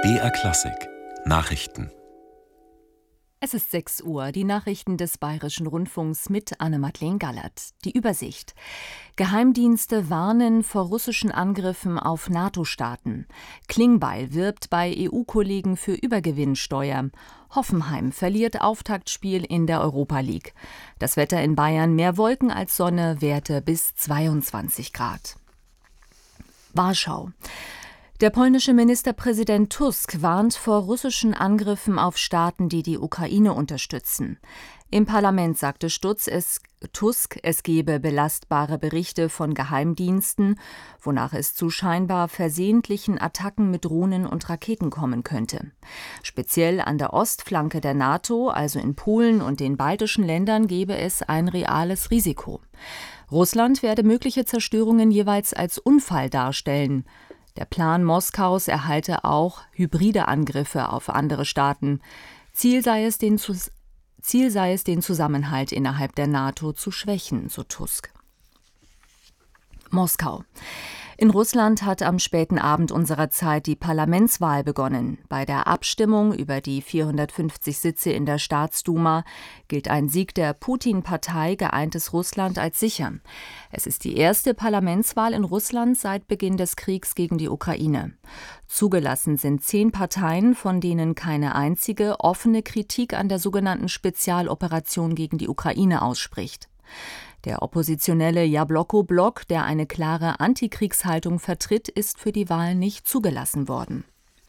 BR Klassik Nachrichten. Es ist 6 Uhr, die Nachrichten des Bayerischen Rundfunks mit Anne-Madeleine Gallert. Die Übersicht. Geheimdienste warnen vor russischen Angriffen auf NATO-Staaten. Klingbeil wirbt bei EU-Kollegen für Übergewinnsteuer. Hoffenheim verliert Auftaktspiel in der Europa League. Das Wetter in Bayern: mehr Wolken als Sonne, Werte bis 22 Grad. Warschau. Der polnische Ministerpräsident Tusk warnt vor russischen Angriffen auf Staaten, die die Ukraine unterstützen. Im Parlament sagte Tusk, es gebe belastbare Berichte von Geheimdiensten, wonach es zu scheinbar versehentlichen Attacken mit Drohnen und Raketen kommen könnte. Speziell an der Ostflanke der NATO, also in Polen und den baltischen Ländern, gebe es ein reales Risiko. Russland werde mögliche Zerstörungen jeweils als Unfall darstellen. Der Plan Moskaus erhalte auch hybride Angriffe auf andere Staaten. Ziel sei es, den Zusammenhalt innerhalb der NATO zu schwächen, so Tusk. Moskau. In Russland hat am späten Abend unserer Zeit die Parlamentswahl begonnen. Bei der Abstimmung über die 450 Sitze in der Staatsduma gilt ein Sieg der Putin-Partei Geeintes Russland als sicher. Es ist die erste Parlamentswahl in Russland seit Beginn des Kriegs gegen die Ukraine. Zugelassen sind 10 Parteien, von denen keine einzige offene Kritik an der sogenannten Spezialoperation gegen die Ukraine ausspricht. Der oppositionelle Jabloko-Block, der eine klare Antikriegshaltung vertritt, ist für die Wahl nicht zugelassen worden.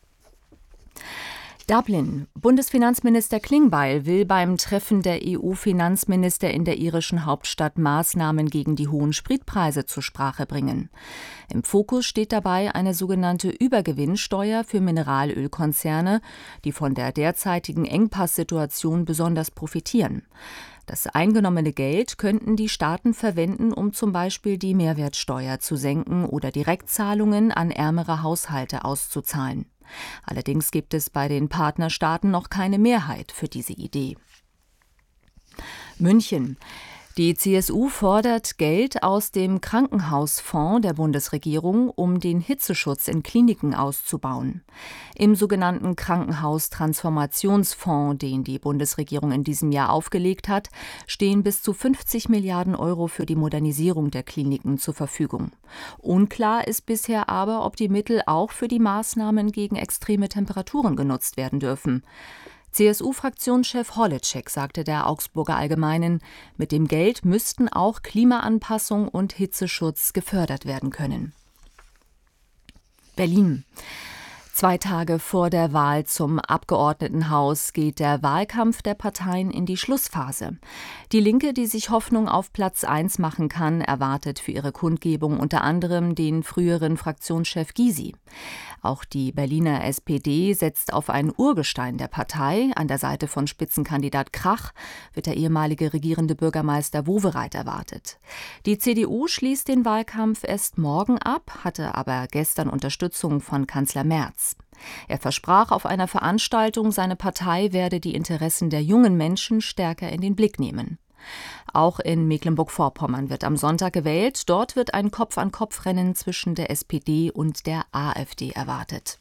Dublin. Bundesfinanzminister Klingbeil will beim Treffen der EU-Finanzminister in der irischen Hauptstadt Maßnahmen gegen die hohen Spritpreise zur Sprache bringen. Im Fokus steht dabei eine sogenannte Übergewinnsteuer für Mineralölkonzerne, die von der derzeitigen Engpasssituation besonders profitieren. Das eingenommene Geld könnten die Staaten verwenden, um zum Beispiel die Mehrwertsteuer zu senken oder Direktzahlungen an ärmere Haushalte auszuzahlen. Allerdings gibt es bei den Partnerstaaten noch keine Mehrheit für diese Idee. München. Die CSU fordert Geld aus dem Krankenhausfonds der Bundesregierung, um den Hitzeschutz in Kliniken auszubauen. Im sogenannten Krankenhaustransformationsfonds, den die Bundesregierung in diesem Jahr aufgelegt hat, stehen bis zu 50 Milliarden Euro für die Modernisierung der Kliniken zur Verfügung. Unklar ist bisher aber, ob die Mittel auch für die Maßnahmen gegen extreme Temperaturen genutzt werden dürfen. CSU-Fraktionschef Holitschek sagte der Augsburger Allgemeinen, mit dem Geld müssten auch Klimaanpassung und Hitzeschutz gefördert werden können. Berlin. 2 Tage vor der Wahl zum Abgeordnetenhaus geht der Wahlkampf der Parteien in die Schlussphase. Die Linke, die sich Hoffnung auf Platz 1 machen kann, erwartet für ihre Kundgebung unter anderem den früheren Fraktionschef Gysi. Auch die Berliner SPD setzt auf ein Urgestein der Partei. An der Seite von Spitzenkandidat Krach wird der ehemalige regierende Bürgermeister Wowereit erwartet. Die CDU schließt den Wahlkampf erst morgen ab, hatte aber gestern Unterstützung von Kanzler Merz. Er versprach auf einer Veranstaltung, seine Partei werde die Interessen der jungen Menschen stärker in den Blick nehmen. Auch in Mecklenburg-Vorpommern wird am Sonntag gewählt. Dort wird ein Kopf-an-Kopf-Rennen zwischen der SPD und der AfD erwartet.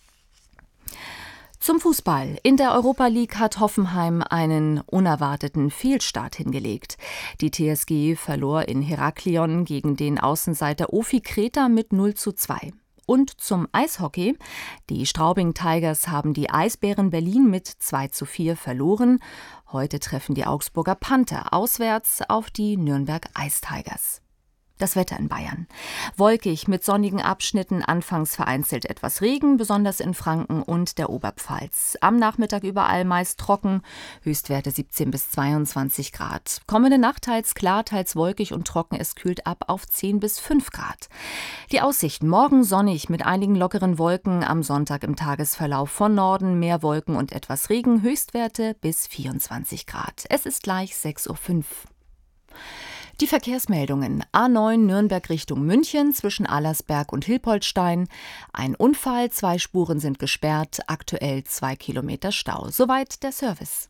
Zum Fußball. In der Europa League hat Hoffenheim einen unerwarteten Fehlstart hingelegt. Die TSG verlor in Heraklion gegen den Außenseiter Ofi Kreta mit 0:2. Und zum Eishockey. Die Straubing Tigers haben die Eisbären Berlin mit 2:4 verloren. Heute treffen die Augsburger Panther auswärts auf die Nürnberg Ice Tigers. Das Wetter in Bayern. Wolkig mit sonnigen Abschnitten, anfangs vereinzelt etwas Regen, besonders in Franken und der Oberpfalz. Am Nachmittag überall meist trocken, Höchstwerte 17 bis 22 Grad. Kommende Nacht teils klar, teils wolkig und trocken, es kühlt ab auf 10 bis 5 Grad. Die Aussichten: morgen sonnig mit einigen lockeren Wolken, am Sonntag im Tagesverlauf von Norden mehr Wolken und etwas Regen, Höchstwerte bis 24 Grad. Es ist gleich 6:05 Uhr. Die Verkehrsmeldungen: A9 Nürnberg Richtung München zwischen Allersberg und Hilpoltstein. Ein Unfall, 2 Spuren sind gesperrt, aktuell 2 Kilometer Stau. Soweit der Service.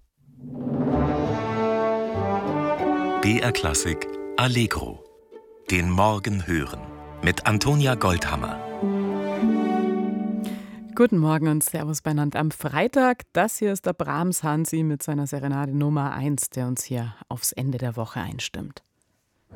BR Klassik Allegro. Den Morgen hören mit Antonia Goldhammer. Guten Morgen und Servus beieinander am Freitag. Das hier ist der Brahms Hansi mit seiner Serenade Nummer 1, der uns hier aufs Ende der Woche einstimmt.